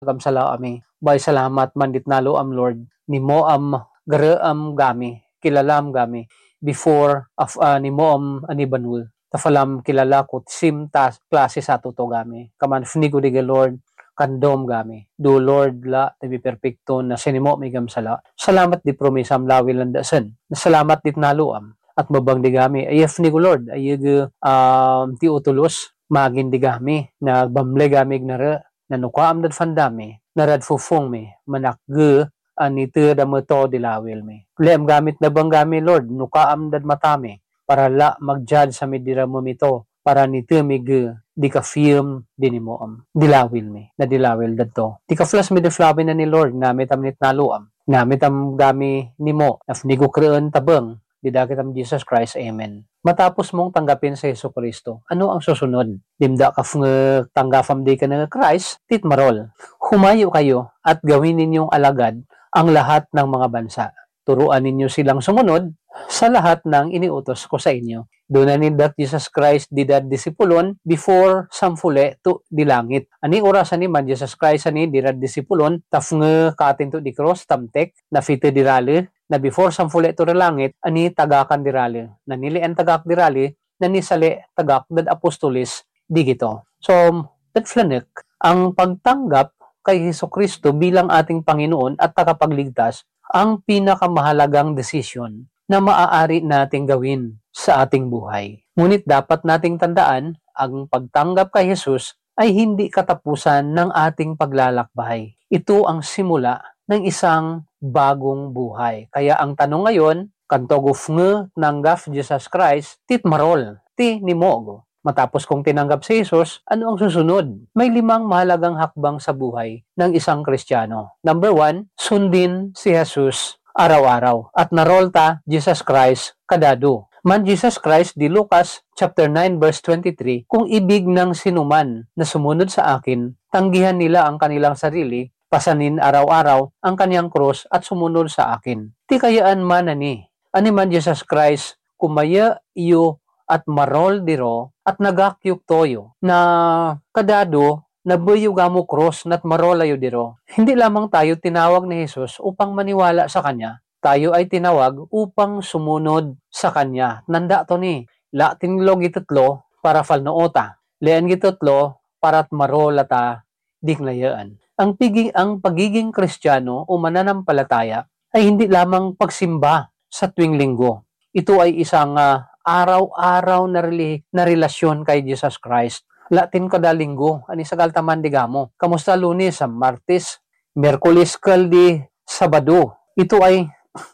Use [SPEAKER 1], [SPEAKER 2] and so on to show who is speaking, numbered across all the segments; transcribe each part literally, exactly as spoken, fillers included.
[SPEAKER 1] Kamsala ami. Bay salamat mandit nalo am Lord. Nimo am gara am gami. Kilalam gami. Before of uh, nimo am anibanul. Tafalam kilala ko sim tas klase sa tuto gami. Kaman fnigo diga Lord. Kandom gami. Do Lord la tabi perfecto na sinimo may gamsala. Salamat di promisam lawil landasan. Salamat dit nalo am. At mabang digami. Ayef ni ko Lord. Ayag um, ti utulos. Magin digami. Nagbamle gami ignara. Nanukaam dad fandami, narad fufung mi, manakge, anite da moto dilawil mi. Lem gamit na bang gami, Lord, nukaam dad matami, para la magjad sa midira mo mito, para nite mi ge, di ka film, dinimoam, dilawil mi, na dilawil dad to. Di ka flas mi deflabi na ni Lord, namit am nit naluam, namit am gami nimo, nafnigo kreen tabang, didakit am Jesus Christ, Amen. Matapos mong tanggapin sa Yesu Kristo, ano ang susunod? Dimda ka nga tanggafam di ka na Christ, tit marol. Humayo kayo at gawin ninyong alagad ang lahat ng mga bansa. Turuan ninyo silang sumunod sa lahat ng iniutos ko sa inyo. Doon na ni that Jesus Christ di that disipulon before samfule to di langit. Ani orasan ni man Jesus Christ ani di that disipulon taf nga katin to di cross tamtek na fite di rali na before samfule to langit ani tagakan di rali. Na nili ang tagak di rali na nisali tagak dad apostolis di gito. So that flanek ang pagtanggap kay Hesus Kristo bilang ating Panginoon at tagapagligtas ang pinakamahalagang desisyon na maaari nating gawin sa ating buhay. Ngunit dapat nating tandaan, ang pagtanggap kay Jesus ay hindi katapusan ng ating paglalakbay. Ito ang simula ng isang bagong buhay. Kaya ang tanong ngayon, kantoguf nga nanggaf Jesus Christ, tit marol, ti nimogo. Matapos kong tinanggap si Jesus, ano ang susunod? May limang mahalagang hakbang sa buhay ng isang Kristiyano. Number one, sundin si Jesus araw-araw. At narolta Jesus Christ kadado. Man Jesus Christ di Lucas chapter nine verse twenty-three, kung ibig ng sinuman na sumunod sa akin, tanggihan nila ang kanilang sarili, pasanin araw-araw ang kanyang krus at sumunod sa akin. Ti kayaan man ani, ani man Jesus Christ, kumaya iyo at marol diro at nagakyuk toyo na kadado na buyugamo cross nat marolayo diro. Hindi lamang tayo tinawag ni Jesus upang maniwala sa Kanya. Tayo ay tinawag upang sumunod sa Kanya. Nanda to ni, la tinlog itatlo para falnoota. Lean gitatlo para marolata diklayaan. Ang, piging, ang pagiging Kristiyano o mananampalataya ay hindi lamang pagsimba sa tuwing linggo. Ito ay isang uh, araw-araw na, reli- na relasyon kay Jesus Christ. Latin kada linggo, ani sa kaltaman digamo. Kamusta Lunes, Martes, Merkulis, Kaldi, Sabado. Ito ay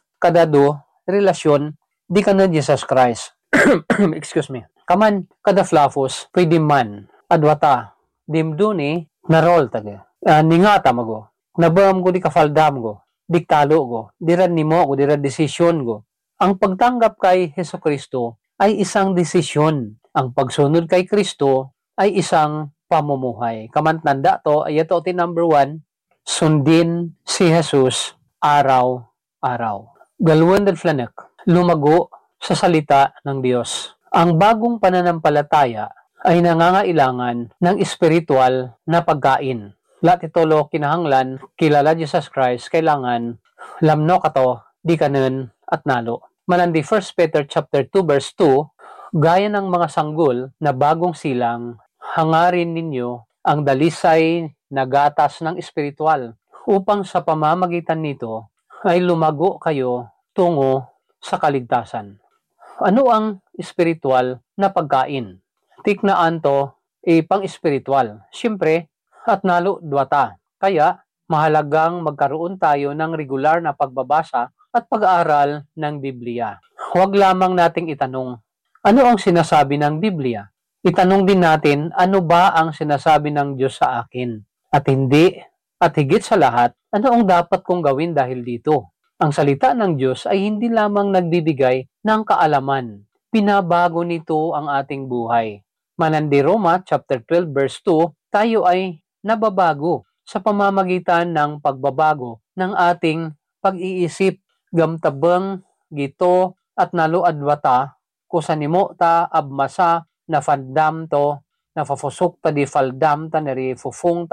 [SPEAKER 1] kadado relasyon di ka na Jesus Christ. Excuse me. Kaman kada flafos, pwede man, adwata, dimduni, narol taga. Uh, ningata mago. Nabam ko di kafaldam go. Diktalo go. Diran nimo go, diran desisyon go. Ang pagtanggap kay Hesus Kristo ay isang desisyon. Ang pagsunod kay Kristo ay isang pamumuhay. Kamantanda to, ay ito ti number one, sundin si Jesus araw-araw. Galwan dal flanek, lumago sa salita ng Diyos. Ang bagong pananampalataya ay nangangailangan ng espiritual na pagkain. Lahat itolo kinahanglan, kilala Jesus Christ, kailangan lamno kato, di kanen at nalo. Malandi First Peter chapter two verse two, gaya ng mga sanggol na bagong silang, hangarin ninyo ang dalisay na gatas ng espiritual upang sa pamamagitan nito ay lumago kayo tungo sa kaligtasan. Ano ang espiritual na pagkain? Tiknaan to e pang-espiritual. Siyempre, at nalo dwata. Kaya, mahalagang magkaroon tayo ng regular na pagbabasa at pag-aaral ng Biblia. Huwag lamang nating itanong, ano ang sinasabi ng Biblia? Itanong din natin, ano ba ang sinasabi ng Diyos sa akin? At hindi, at higit sa lahat, ano ang dapat kong gawin dahil dito? Ang salita ng Diyos ay hindi lamang nagbibigay ng kaalaman. Pinabago nito ang ating buhay. Manandi Roma chapter twelve verse two, tayo ay nababago sa pamamagitan ng pagbabago ng ating pag-iisip, gamtabang, gito, at naluadwata, kusanimo ta abmasa, na fandam to, na fafusok ta di faldam ta, nari fufung ta,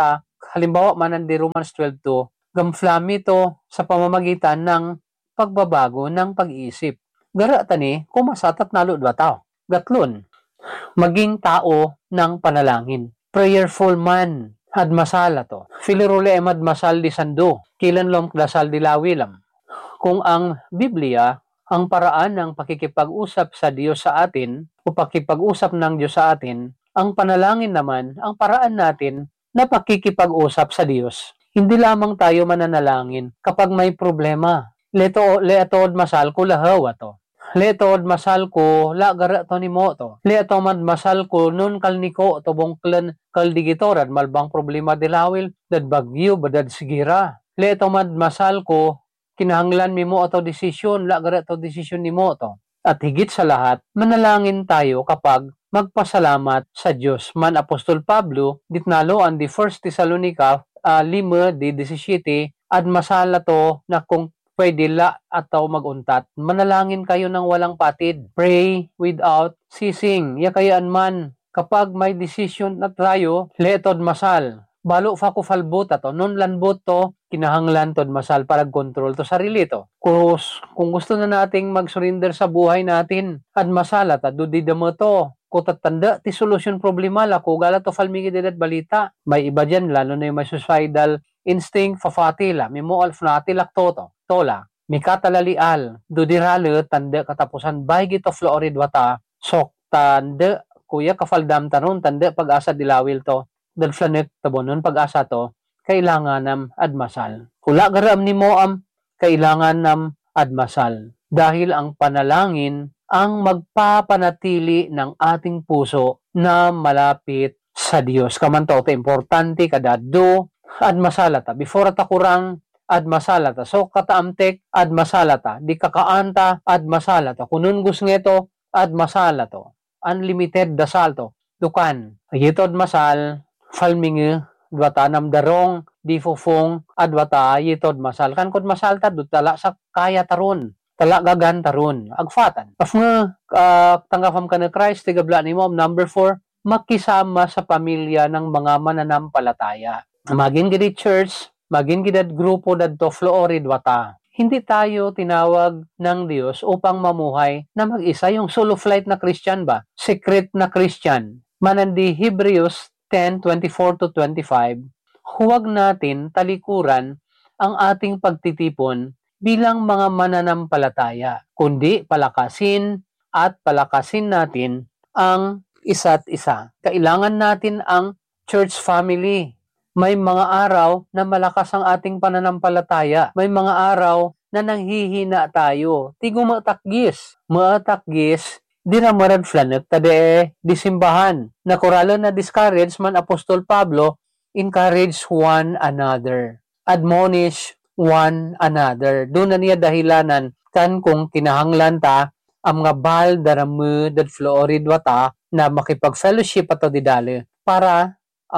[SPEAKER 1] halimbawa manan di Romans twelve two, gamflami to sa pamamagitan ng pagbabago ng pag-iisip. Gara tani, kumasatat nalo dwa tao. Gatlon, maging tao ng panalangin. Prayerful man, hadmasala to. Filirule emad masal di sando, kilan lom dasal di lawilam. Kung ang Biblia, ang paraan ng pakikipag-usap sa Diyos sa atin, o pakikipag-usap ng Diyos sa atin, ang panalangin naman, ang paraan natin na pakikipag-usap sa Diyos. Hindi lamang tayo mananalangin kapag may problema. Leto, leatod masal ko lahawa to. Leto masal ko, la gara to ni mo to. Leto mad masal ko, nun kalniko to bongklan kaldigitorad, malbang problema dilawil, dad bagyo, badad sigira. Leto mad masal ko, kinahanglan mi mo ato desisyon, la gara to desisyon ni mo to. At higit sa lahat, manalangin tayo kapag magpasalamat sa Diyos. Man Apostol Pablo, ditnalo ang di First Thessalonica, uh, lima di disisiete, at masala to na kung pwede la ataw maguntat. Manalangin kayo ng walang patid. Pray without ceasing. Yakayaan man, kapag may decision na tayo, letod masal. Balo fa ko falbot ato. Nun lanbot to, kinahanglan tod masal para kontrol to sarili to. Kung, kung gusto na nating mag-surrender sa buhay natin, at masala ta, do di damo to. Kutatanda, ti solusyon problema la, kugala to falmigi dedat balita. May iba dyan, lalo na yung may suicidal instinct, fafatila, mimo alfnatilak to to. Tola, mikatalalial, dudirale, tanda katapusan, baygi to florid wata, sok tanda, kuya kafaldam tanon, tanda pag-asa dilawil to, dalflanek tabonon pag-asa to, kailangan nam admasal. Kula garam ni mo am, kailangan nam admasal. Dahil ang panalangin ang magpapanatili ng ating puso na malapit sa Diyos. Kamanto, ito importante kadado, admasalata. Before at kurang, admasalata. So, kataamtek, admasalata. Di kakaanta, admasalata. Kunun gusto ngeto, admasalato. Unlimited dasal to. Dukan. Yito admasal, falmingi, dwata namdarong, di fufong, adwata, yito admasal. Kan kod masal ta, dutala sa kaya taron. Tala gagan taron. Agfatan. Af nga, uh, tanggapam ka na Christ, tigabla ni mo, number four, makisama sa pamilya ng mga mananampalataya. Maging gidi church, maging gidad grupo dadto Florid wata. Hindi tayo tinawag ng Diyos upang mamuhay na mag-isa, yung solo flight na Christian ba? Secret na Christian. Manandi Hebrews ten twenty-four to twenty-five, huwag natin talikuran ang ating pagtitipon bilang mga mananampalataya, kundi palakasin at palakasin natin ang isa't isa. Kailangan natin ang church family. May mga araw na malakas ang ating pananampalataya. May mga araw na nanghihina tayo. Tigo maatakgis. Maatakgis, di na marad flanek, tade disimbahan. Nakuralo na discourage man Apostol Pablo, encourage one another. Admonish one another. Doon na niya dahilanan kan kung kinahanglan ta ang mga bal darame dad florid wata na makipag-fellowship ato didali para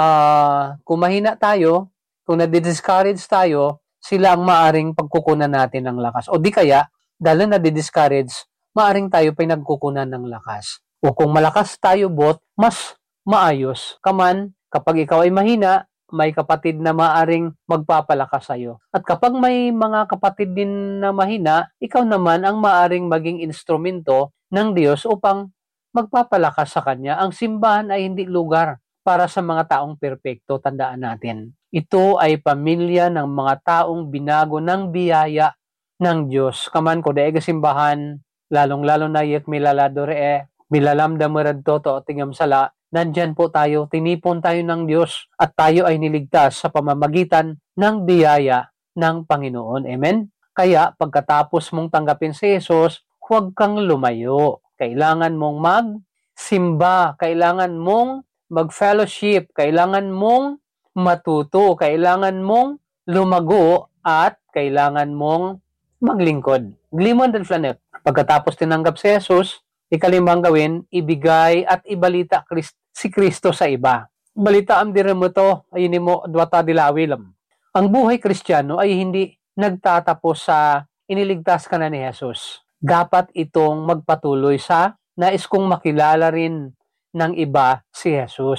[SPEAKER 1] Uh, kung mahina tayo, kung na-discourage tayo, sila ang maaring pagkukunan natin ng lakas. O di kaya, dahil na-discourage, maaring tayo pa'y nagkukunan ng lakas. O kung malakas tayo bot, mas maayos. Kaman, kapag ikaw ay mahina, may kapatid na maaring magpapalakas sa'yo. At kapag may mga kapatid din na mahina, ikaw naman ang maaring maging instrumento ng Diyos upang magpapalakas sa Kanya. Ang simbahan ay hindi lugar para sa mga taong perpekto, tandaan natin. Ito ay pamilya ng mga taong binago ng biyaya ng Diyos. Kaman ko daig simbahan, lalong-lalo na yek milaladore e, milalam damarad toto tingam sala, nandyan po tayo, tinipon tayo ng Diyos at tayo ay niligtas sa pamamagitan ng biyaya ng Panginoon. Amen? Kaya pagkatapos mong tanggapin si Jesus, huwag kang lumayo. Kailangan mong magsimba, kailangan mong mag-fellowship, kailangan mong matuto, kailangan mong lumago, at kailangan mong maglingkod. Glimon del Flanet. Pagkatapos tinanggap si Jesus, ikalimang gawin, ibigay at ibalita Christ, si Kristo sa iba. Balita ang dire mo to, ayun mo, dwata dilawilam. Ang buhay Kristiyano ay hindi nagtatapos sa iniligtas ka na ni Jesus. Dapat itong magpatuloy sa nais kong makilala rin ng iba si Jesus.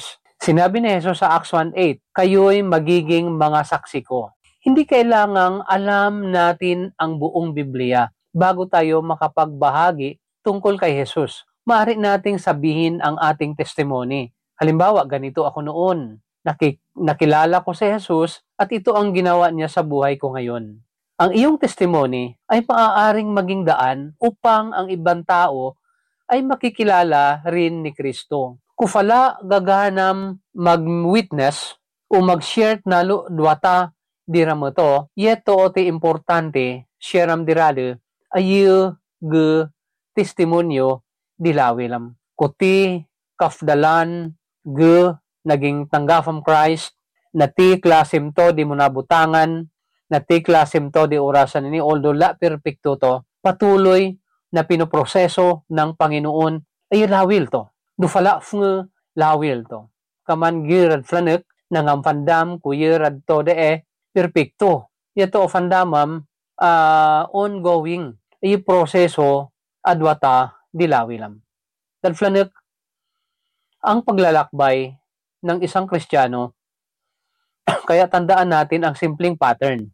[SPEAKER 1] Sinabi ni Jesus sa Acts one eight, kayo'y magiging mga saksi ko. Hindi kailangang alam natin ang buong Biblia bago tayo makapagbahagi tungkol kay Jesus. Maaari nating sabihin ang ating testimony. Halimbawa, ganito ako noon. Nakik- nakilala ko si Jesus at ito ang ginawa niya sa buhay ko ngayon. Ang iyong testimony ay maaaring maging daan upang ang ibang tao ay makikilala rin ni Kristo. Kufala gaganam mag-witness o mag-share na dwata diramo to, yeto ti importante, shaream dirado, ayu ge testimonyo dilawilam. Kuti kafdalan ge naging tanggapam Christ, na ti klasim to di munabutangan, na ti klasim to di orasan ni although la perfecto to, patuloy na pinoproseso ng Panginoon ay lawil to. Dufala fung lawil to. Kaman girad flanek nangam fandam kuyirad to de e perfecto. Ito fandamam uh, ongoing. Ay proseso adwata dilawilam. Dal flanek ang paglalakbay ng isang Kristiyano kaya tandaan natin ang simpleng pattern.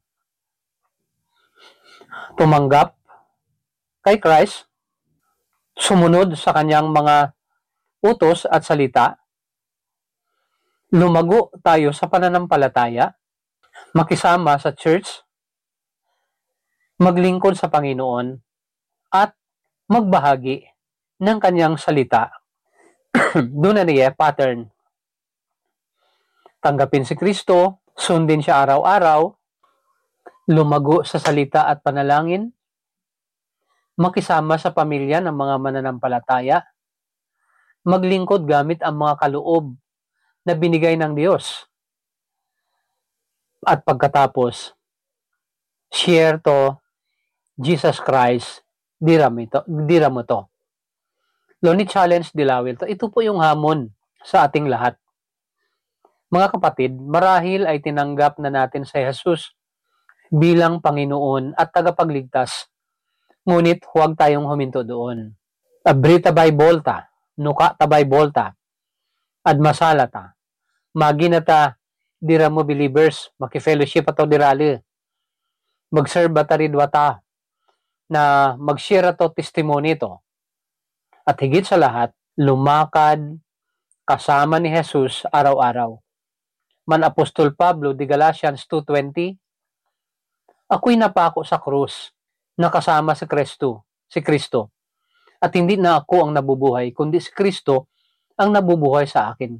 [SPEAKER 1] Tumanggap kay Christ, sumunod sa kanyang mga utos at salita, lumago tayo sa pananampalataya, makisama sa church, maglingkod sa Panginoon, at magbahagi ng kanyang salita. Doon na niya pattern. Tanggapin si Kristo, sundin siya araw-araw, lumago sa salita at panalangin, makisama sa pamilya ng mga mananampalataya, maglingkod gamit ang mga kaloob na binigay ng Diyos. At pagkatapos, share to Jesus Christ, diramo to. Diramo to. Loni challenge dilawil to. Ito po yung hamon sa ating lahat. Mga kapatid, marahil ay tinanggap na natin si Jesus bilang Panginoon at tagapagligtas. Ngunit huwag tayong huminto doon. Abrita bay bolta, nuka tabay bolta, ad masalata. Maginata diramo believers, makifellowship ato dirali. Mag-serve ataridwata na mag-share ato testimony to. At higit sa lahat, lumakad kasama ni Jesus araw-araw. Man Apostol Pablo di Galatians two twenty, ako'y napako sa krus, nakasama si Kristo, si Kristo. At hindi na ako ang nabubuhay, kundi si Kristo ang nabubuhay sa akin.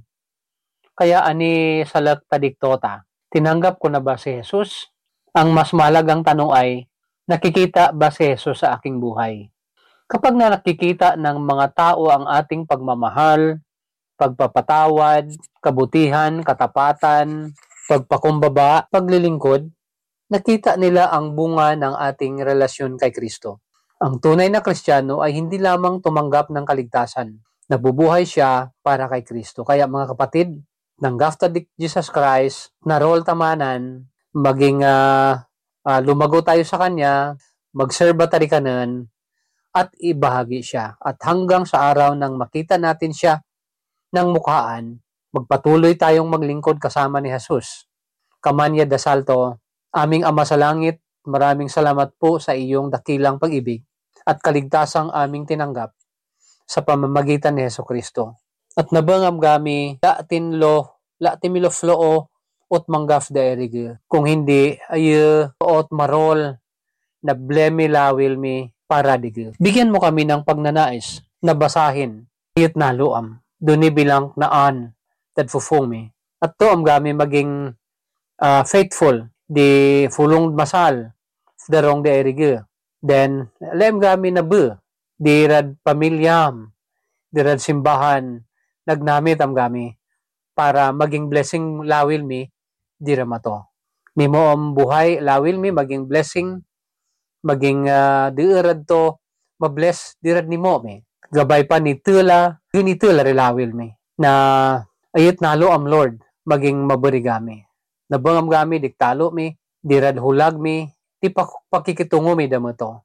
[SPEAKER 1] Kaya ani salak tadiktota, tinanggap ko na ba si Jesus? Ang mas mahalagang tanong ay, nakikita ba si Jesus sa aking buhay? Kapag na nakikita ng mga tao ang ating pagmamahal, pagpapatawad, kabutihan, katapatan, pagpakumbaba, paglilingkod, nakita nila ang bunga ng ating relasyon kay Kristo. Ang tunay na Kristiyano ay hindi lamang tumanggap ng kaligtasan. Nabubuhay siya para kay Kristo. Kaya mga kapatid, tanggap ta Jesus Christ, narol tamanan, maging uh, uh, lumago tayo sa Kanya, mag-serve tayo kanan, at ibahagi siya. At hanggang sa araw nang makita natin siya ng mukhaan, magpatuloy tayong maglingkod kasama ni Jesus. Kamanya dasalto, aming Ama sa langit, maraming salamat po sa iyong dakilang pag-ibig at kaligtasang aming tinanggap sa pamamagitan ni Jesucristo. At nabangam gami, latin lo, latin milo floo, ot manggaf da erige. Kung hindi, ayo, ot marol, na blemi lawil mi, para dige. Bigyan mo kami ng pagnanais na basahin, iyot na luam. Duni bilang naan, that fufong mi. At to am gami maging uh, faithful, di fulong masal, darong da erige. Then, lem gami na bu, di rad pamilyam, di rad simbahan, nagnamit am gami, para maging blessing lawil mi, di ramato. Mi mo am buhay, lawil mi, maging blessing, maging uh, di rad to, mabless, di rad ni mo mi. Gabay pa ni tula, yun ni tula rilawil mi, na ayot nalo am Lord, maging maburigami. Nabangam gami, diktalo mi, di rad hulag mi, di pakikitungo mi damo to.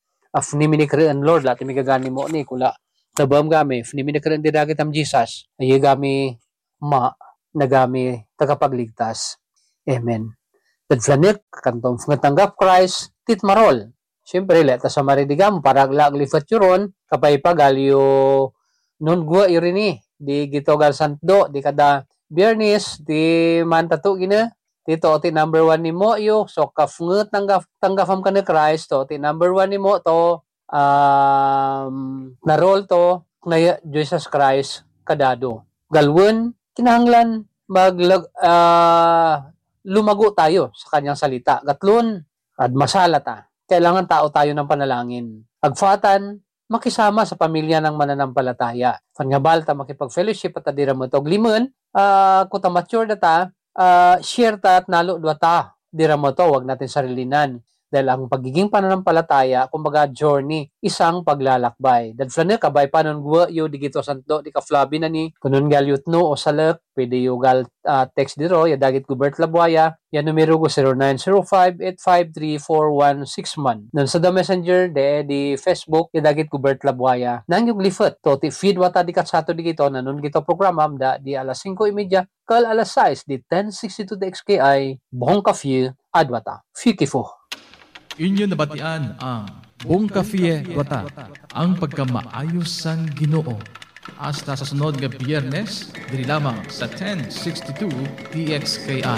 [SPEAKER 1] Af ni minikrean Lord, lati mi gagani mo ni, kula, nabangam gami, af ni minikrean diragit am Jesus, ayo gami ma, nagami tagapagligtas. Amen. Dadflanik, kantom ngatanggap Christ, titmarol. Siyempre, leta sa maridigam, para laglifat yuron, kapay pagalyo, nun gua irini, di gitogal santo, di kada biyernes, di mantatu gina, dito ti number one ni mo yo, so kafngut tanggap, tanggafam ka ni Christ, to ti number one ni mo to, um, narol to, na Jesus Christ, kadado. Galwen, kinahanglan, maglag, uh, lumago tayo sa kanyang salita. Gatlon, at masala ta. Kailangan tao tayo ng panalangin. Agfatan, makisama sa pamilya ng mananampalataya. Pangabal ta makipag-fellowship at adira mo to. Gliman, uh, kung ta mature na ta, uh, share ta at nalo dwa ta. Dira mo to, wag natin sarilinan. Dahil ang pagiging pananampalataya, kumbaga journey, isang paglalakbay. Dadflaner, kabay pa nun gwa, yo, di gito santo, di ka flabi na ni, kunun gal yutno o salak, pwede yo gal uh, text diro, ya dagit Gubert Labuaya, ya numero ko zero nine zero five eight five three four one six one. Nun sa the messenger, de, di Facebook, ya dagit Gubert Labuaya, nang yung lifat, to ti feed wata di katsato di gito, na nun gito programam, da di alas singko imedya, kal alas sais, di ten sixty-two di X K I, buhong kafye, adwata, fikifo.
[SPEAKER 2] Inyo nabatian ang Buong Kafye Wata, ang pagkamaayos sang Ginoo. Hasta sa sunod nga Biyernes, diri lamang sa ten sixty-two D X K I.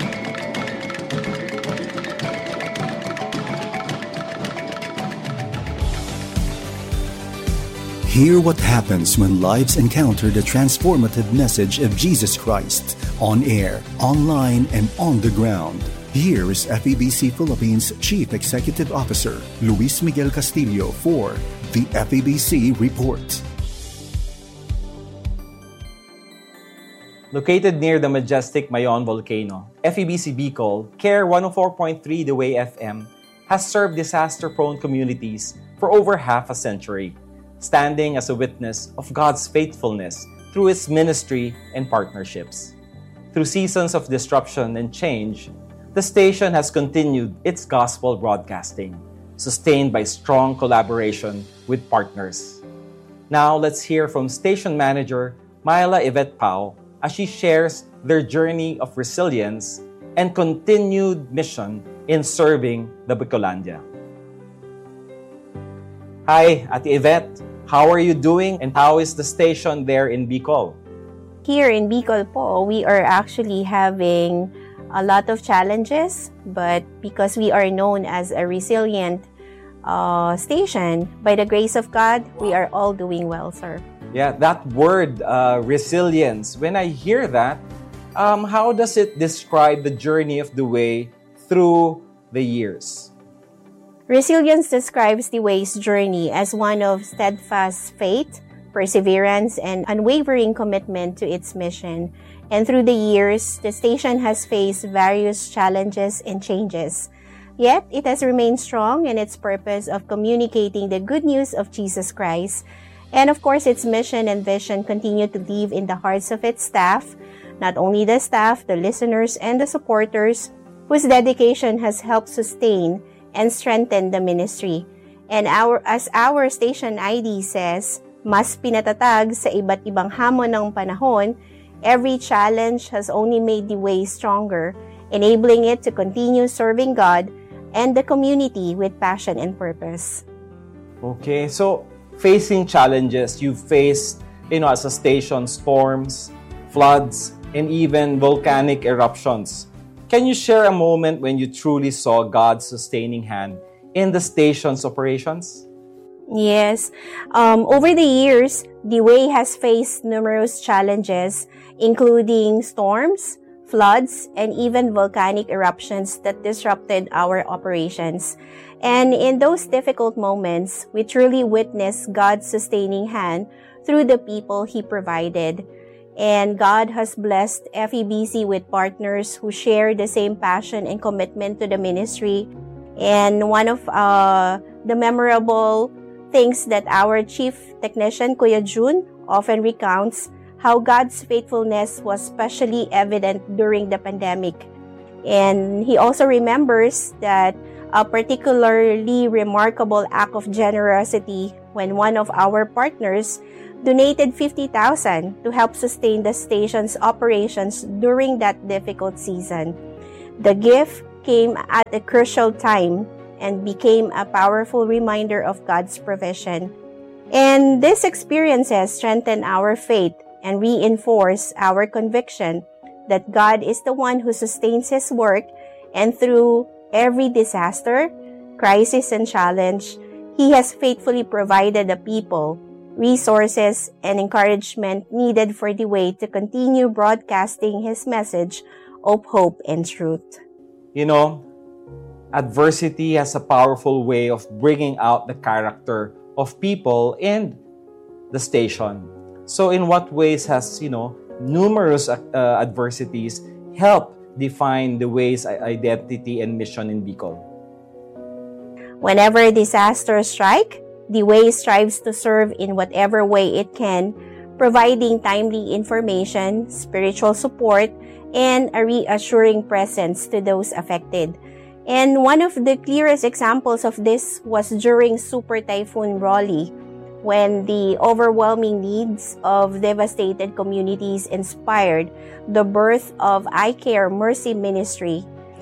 [SPEAKER 3] Hear what happens when lives encounter the transformative message of Jesus Christ on air, online, and on the ground. Here is F E B C Philippines Chief Executive Officer Luis Miguel Castillo for the F E B C Report.
[SPEAKER 4] Located near the majestic Mayon volcano, F E B C Bicol, Care one oh four point three The Way F M has served disaster-prone communities for over half a century, standing as a witness of God's faithfulness through its ministry and partnerships. Through seasons of disruption and change, the station has continued its gospel broadcasting, sustained by strong collaboration with partners. Now, let's hear from station manager Myla Yvette Pao as she shares their journey of resilience and continued mission in serving the Bicolandia. Hi, Ate Yvette. How are you doing and how is the station there in Bicol?
[SPEAKER 5] Here in Bicol po, we are actually having a lot of challenges, but because we are known as a resilient uh, station, by the grace of God, we are all doing well, sir.
[SPEAKER 4] Yeah, that word, uh, resilience, when I hear that, um, how does it describe the journey of the way through the years?
[SPEAKER 5] Resilience describes the way's journey as one of steadfast faith, perseverance, and unwavering commitment to its mission. And through the years, the station has faced various challenges and changes. Yet, it has remained strong in its purpose of communicating the good news of Jesus Christ. And of course, its mission and vision continue to live in the hearts of its staff, not only the staff, the listeners, and the supporters, whose dedication has helped sustain and strengthen the ministry. And our, as our station I D says, mas pinatatag sa iba't ibang hamon ng panahon, every challenge has only made the way stronger, enabling it to continue serving God and the community with passion and purpose.
[SPEAKER 4] Okay, so facing challenges, you faced, you know, as a station, storms, floods, and even volcanic eruptions. Can you share a moment when you truly saw God's sustaining hand in the station's operations?
[SPEAKER 5] Yes. Um, over the years, the way has faced numerous challenges, including storms, floods, and even volcanic eruptions that disrupted our operations. And in those difficult moments, we truly witnessed God's sustaining hand through the people He provided. And God has blessed F E B C with partners who share the same passion and commitment to the ministry. And one of uh, the memorable things that our chief technician, Kuya June, often recounts how God's faithfulness was especially evident during the pandemic. And he also remembers that a particularly remarkable act of generosity when one of our partners donated fifty thousand dollars to help sustain the station's operations during that difficult season. The gift came at a crucial time and became a powerful reminder of God's provision. And these experiences strengthen our faith and reinforce our conviction that God is the one who sustains His work, and through every disaster, crisis, and challenge, He has faithfully provided the people resources and encouragement needed for the way to continue broadcasting His message of hope and truth.
[SPEAKER 4] You know, adversity has a powerful way of bringing out the character of people and the station. So in what ways has, you know, numerous uh, adversities helped define the Way's identity and mission in Bicol?
[SPEAKER 5] Whenever disasters strike, the Way strives to serve in whatever way it can, providing timely information, spiritual support, and a reassuring presence to those affected. And one of the clearest examples of this was during Super Typhoon Rolly, when the overwhelming needs of devastated communities inspired the birth of iCare Mercy Ministry.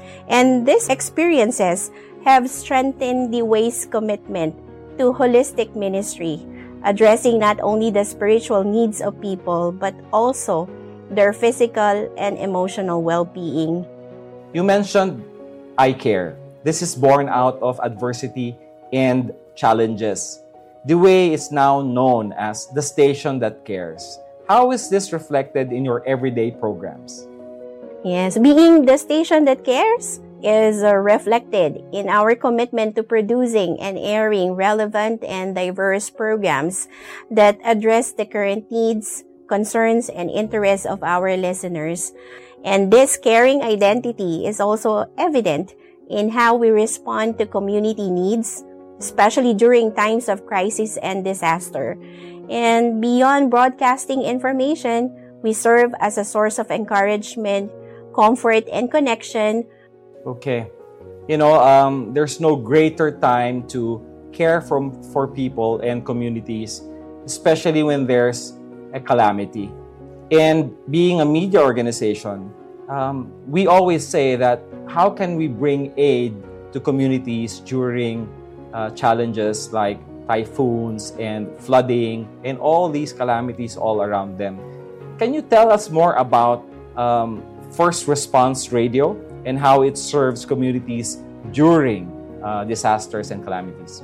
[SPEAKER 5] And these experiences have strengthened the Way's commitment to holistic ministry, addressing not only the spiritual needs of people, but also their physical and emotional well-being.
[SPEAKER 4] You mentioned iCare. This is born out of adversity and challenges. The Way is now known as the station that cares. How is this reflected in your everyday programs?
[SPEAKER 5] Yes, being the station that cares is uh, reflected in our commitment to producing and airing relevant and diverse programs that address the current needs, concerns, and interests of our listeners. And this caring identity is also evident in how we respond to community needs, especially during times of crisis and disaster. And beyond broadcasting information, we serve as a source of encouragement, comfort, and connection.
[SPEAKER 4] Okay. You know, um, there's no greater time to care from, for people and communities, especially when there's a calamity. And being a media organization, um, we always say that how can we bring aid to communities during uh, challenges like typhoons and flooding and all these calamities all around them. Can you tell us more about um, First Response Radio and how it serves communities during uh, disasters and calamities?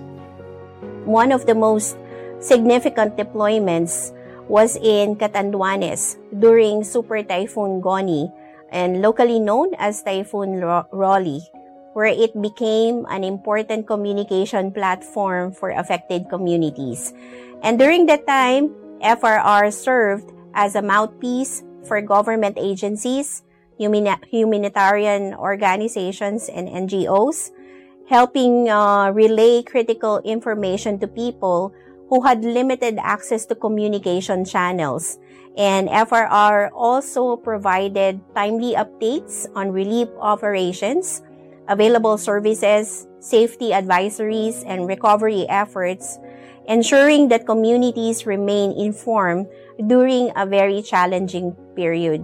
[SPEAKER 5] One of the most significant deployments was in Catanduanes during Super Typhoon Goni, and locally known as Typhoon Rolly, where it became an important communication platform for affected communities. And during that time, F R R served as a mouthpiece for government agencies, humanitarian organizations, and N G Os, helping uh, relay critical information to people who had limited access to communication channels. And F R R also provided timely updates on relief operations, available services, safety advisories, and recovery efforts, ensuring that communities remain informed during a very challenging period.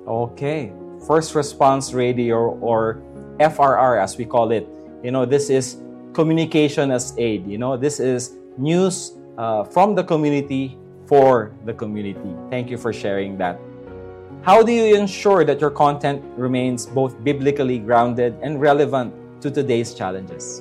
[SPEAKER 4] Okay. First Response Radio, or F R R as we call it. You know, this is communication as aid. You know, this is news uh, from the community for the community. Thank you for sharing that. How do you ensure that your content remains both biblically grounded and relevant to today's challenges?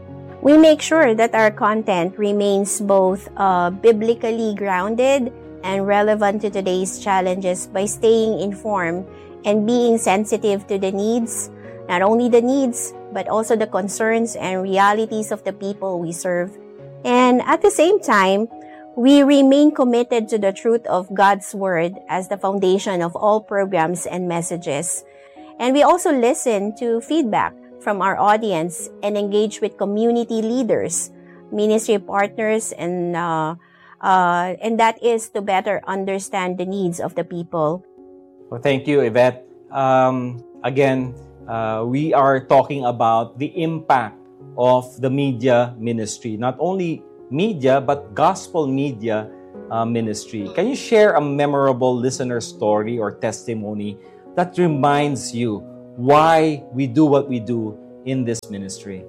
[SPEAKER 5] We make sure that our content remains both uh, biblically grounded and relevant to today's challenges by staying informed and being sensitive to the needs, not only the needs, but also the concerns and realities of the people we serve. And at the same time, we remain committed to the truth of God's Word as the foundation of all programs and messages. And we also listen to feedback from our audience and engage with community leaders, ministry partners, and uh, uh, and that is to better understand the needs of the people.
[SPEAKER 4] Well, thank you, Yvette. Um, again, uh, we are talking about the impact of the media ministry. Not only media, but gospel media uh, ministry. Can you share a memorable listener story or testimony that reminds you why we do what we do in this ministry?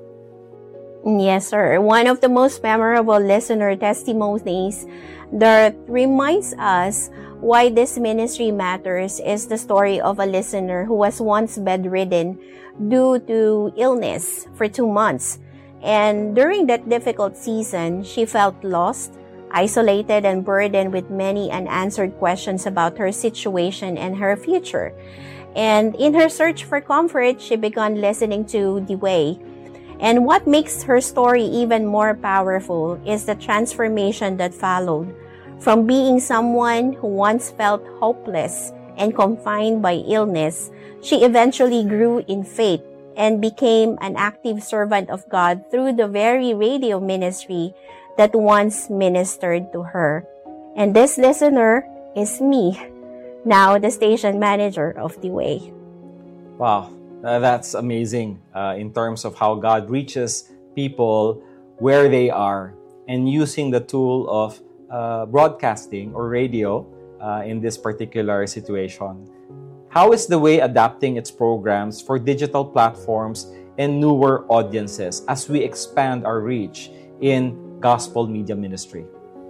[SPEAKER 5] Yes, sir. One of the most memorable listener testimonies that reminds us why this ministry matters is the story of a listener who was once bedridden due to illness for two months. And during that difficult season, she felt lost, isolated, and burdened with many unanswered questions about her situation and her future. And in her search for comfort, she began listening to The Way. And what makes her story even more powerful is the transformation that followed. From being someone who once felt hopeless and confined by illness, she eventually grew in faith and became an active servant of God through the very radio ministry that once ministered to her. And this listener is me, now the station manager of The Way.
[SPEAKER 4] Wow, uh, that's amazing uh, in terms of how God reaches people where they are and using the tool of uh, broadcasting or radio uh, in this particular situation. How is The Way adapting its programs for digital platforms and newer audiences as we expand our reach in gospel media ministry?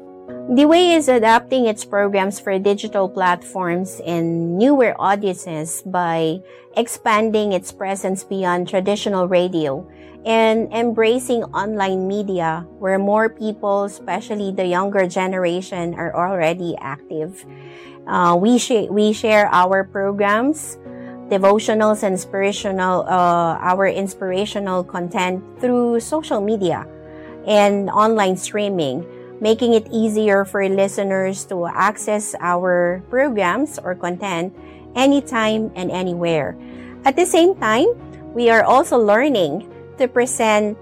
[SPEAKER 5] The Way is adapting its programs for digital platforms and newer audiences by expanding its presence beyond traditional radio and embracing online media where more people, especially the younger generation, are already active. Uh, we, sh- we share our programs, devotionals, and inspirational, uh, our inspirational content through social media and online streaming, making it easier for listeners to access our programs or content anytime and anywhere. At the same time, we are also learning to present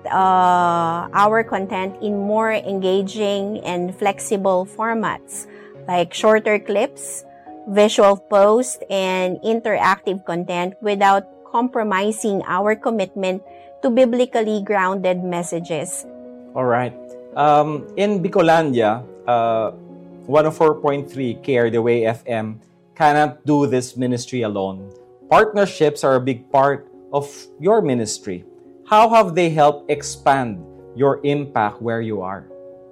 [SPEAKER 5] uh, our content in more engaging and flexible formats like shorter clips, visual posts, and interactive content without compromising our commitment to biblically grounded messages.
[SPEAKER 4] All right. Um, in Bicolandia, uh, one oh four point three Care The Way F M cannot do this ministry alone. Partnerships are a big part of your ministry. How have they helped expand your impact where you are?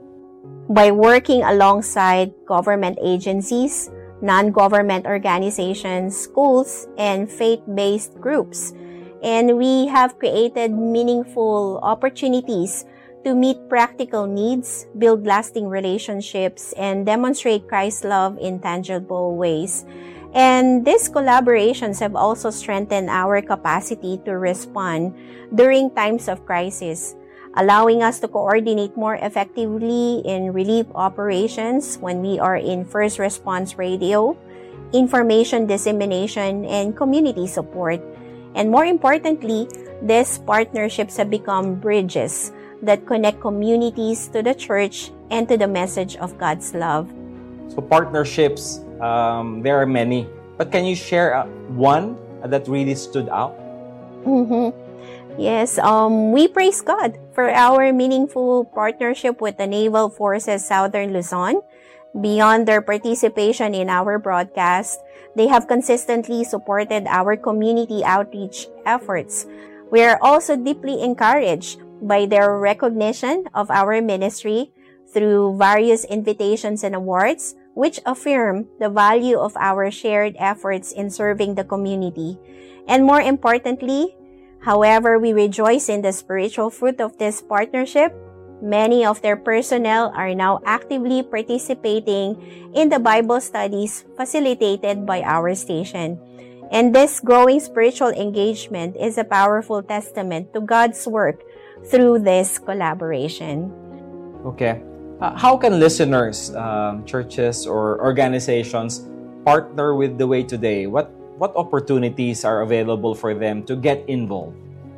[SPEAKER 5] By working alongside government agencies, non-government organizations, schools, and faith-based groups. And we have created meaningful opportunities to meet practical needs, build lasting relationships, and demonstrate Christ's love in tangible ways. And these collaborations have also strengthened our capacity to respond during times of crisis, allowing us to coordinate more effectively in relief operations when we are in first response radio, information dissemination, and community support. And more importantly, these partnerships have become bridges that connect communities to the church and to the message of God's love.
[SPEAKER 4] So partnerships, um, there are many. But can you share uh, one that really stood out?
[SPEAKER 5] Mm-hmm. Yes, um, we praise God for our meaningful partnership with the Naval Forces Southern Luzon. Beyond their participation in our broadcast, they have consistently supported our community outreach efforts. We are also deeply encouraged by their recognition of our ministry through various invitations and awards, which affirm the value of our shared efforts in serving the community. And more importantly, however we rejoice in the spiritual fruit of this partnership, many of their personnel are now actively participating in the Bible studies facilitated by our station. And this growing spiritual engagement is a powerful testament to God's work through this collaboration.
[SPEAKER 4] Okay. Uh, how can listeners, um, churches, or organizations partner with The Way today? What what opportunities are available for them to get involved?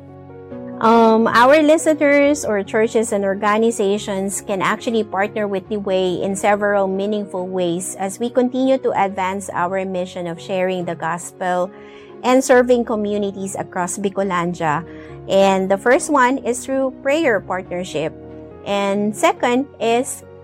[SPEAKER 5] Um, our listeners or churches and organizations can actually partner with The Way in several meaningful ways as we continue to advance our mission of sharing the gospel and serving communities across Bicolandia. And the first one is through prayer partnership. And second is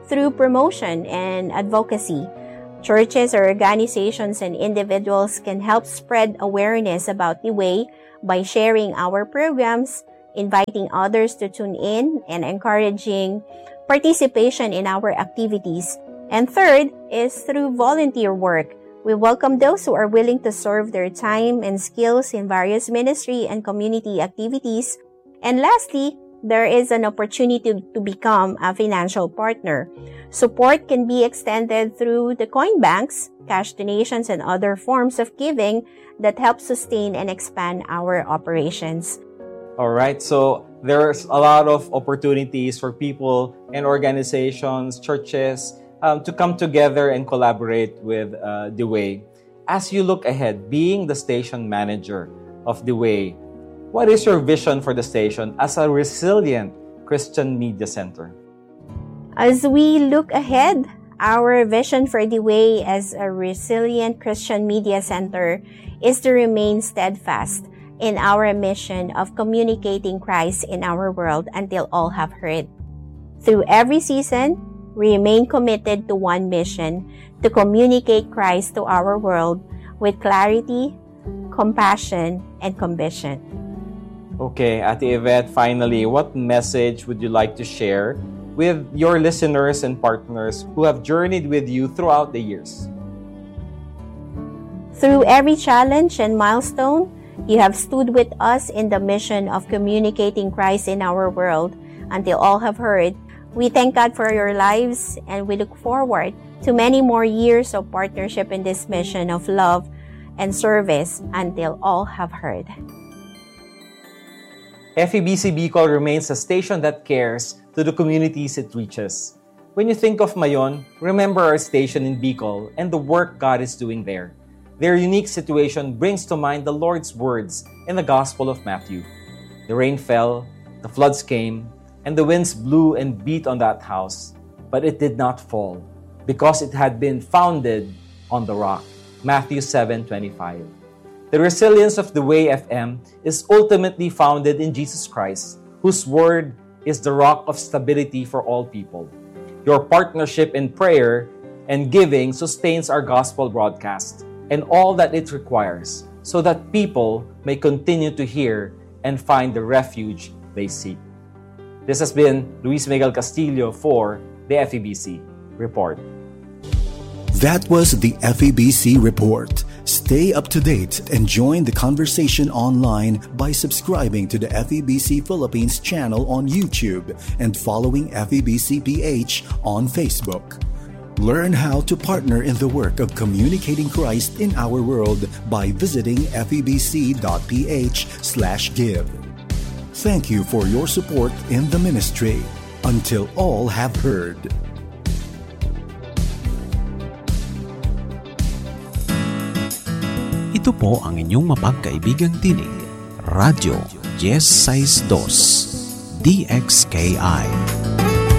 [SPEAKER 5] through promotion and advocacy. Churches or organizations and individuals can help spread awareness about the Way by sharing our programs, inviting others to tune in, and encouraging participation in our activities. And third is through volunteer work. We welcome those who are willing to serve their time and skills in various ministry and community activities. And lastly, there is an opportunity to become a financial partner. Support can be extended through the coin banks, cash donations, and other forms of giving that help sustain and expand our operations.
[SPEAKER 4] All right, so there's a lot of opportunities for people and organizations, churches, um, to come together and collaborate with uh, The Way. As you look ahead, being the station manager of The Way, what is your vision for the station as a resilient Christian media center?
[SPEAKER 5] As we look ahead, our vision for The Way as a resilient Christian media center is to remain steadfast in our mission of communicating Christ in our world until all have heard. Through every season, we remain committed to one mission, to communicate Christ to our world with clarity, compassion, and conviction.
[SPEAKER 4] Okay, Ate Yvette, finally, what message would you like to share with your listeners and partners who have journeyed with you throughout the years?
[SPEAKER 5] Through every challenge and milestone, you have stood with us in the mission of communicating Christ in our world until all have heard. We thank God for your lives, and we look forward to many more years of partnership in this mission of love and service until all have heard.
[SPEAKER 4] F E B C Bicol remains a station that cares to the communities it reaches. When you think of Mayon, remember our station in Bicol and the work God is doing there. Their unique situation brings to mind the Lord's words in the Gospel of Matthew. The rain fell, the floods came, and the winds blew and beat on that house, but it did not fall, because it had been founded on the rock. Matthew seven twenty-five. The resilience of The Way F M is ultimately founded in Jesus Christ, whose word is the rock of stability for all people. Your partnership in prayer and giving sustains our gospel broadcast and all that it requires, so that people may continue to hear and find the refuge they seek. This has been Luis Miguel Castillo for the F E B C Report.
[SPEAKER 3] That was the F E B C Report. Stay up to date and join the conversation online by subscribing to the F E B C Philippines channel on YouTube and following F E B C P H on Facebook. Learn how to partner in the work of communicating Christ in our world by visiting febc.ph slash give. Thank you for your support in the ministry. Until all have heard.
[SPEAKER 6] Ito po ang inyong mapagkaibigang tinig, Radyo Yes six two, D X K I.